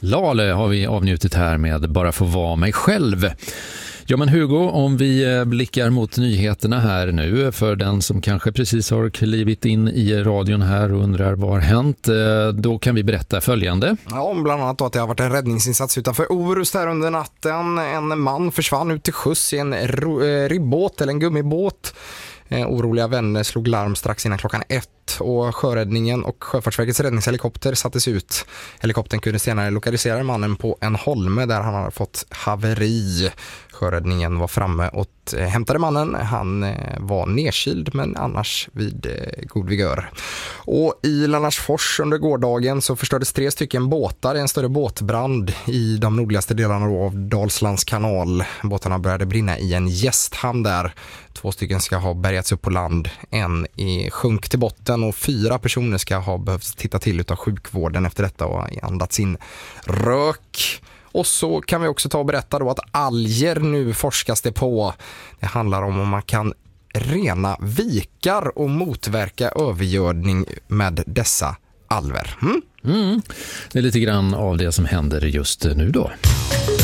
Lale har vi avnjutit här med Bara få vara mig själv. Ja men Hugo, om vi blickar mot nyheterna här nu, för den som kanske precis har klivit in i radion här och undrar vad har hänt, då kan vi berätta följande. Ja, bland annat då att det har varit en räddningsinsats utanför Orust här under natten. En man försvann ut till sjöss i en ribbåt eller en gummibåt. Oroliga vänner slog larm strax innan klockan 1 och sjöräddningen och Sjöfartsverkets räddningshelikopter sattes ut. Helikoptern kunde senare lokalisera mannen på en holme där han hade fått haveri. Sjöräddningen var framme och hämtade mannen. Han var nedkyld men annars vid god vigör. Och i Landarsfors under gårdagen så förstördes 3 stycken båtar i en större båtbrand i de nordligaste delarna av Dalslands kanal. Båtarna började brinna i en gästhamn där. 2 stycken ska ha bärgats upp på land. En sjönk till botten och 4 personer ska ha behövt titta till utav sjukvården efter detta och andats in rök. Och så kan vi också ta och berätta då att alger nu forskas det på. Det handlar om man kan rena vikar och motverka övergödning med dessa alger. Det är lite grann av det som händer just nu då.